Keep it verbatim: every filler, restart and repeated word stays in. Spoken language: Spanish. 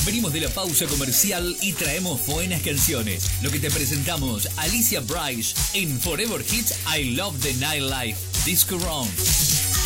Venimos de la pausa comercial y traemos buenas canciones. Lo que te presentamos, Alicia Bryce en Forever Hits I Love the Nightlife, Disco Round.